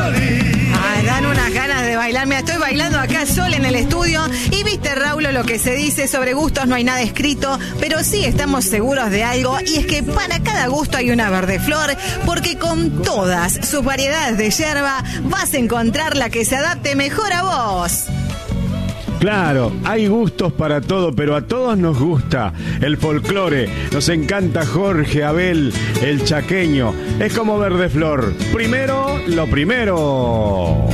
Ay, dan unas ganas de bailar. Mira, estoy bailando acá sola en el estudio. Y viste, Raúl, lo que se dice sobre gustos no hay nada escrito, pero sí estamos seguros de algo, y es que para cada gusto hay una verdeflor, porque con todas sus variedades de yerba vas a encontrar la que se adapte mejor a vos. Claro, hay gustos para todo, pero a todos nos gusta el folclore. Nos encanta Jorge, Abel, el chaqueño. Es como verdeflor. Primero, lo primero.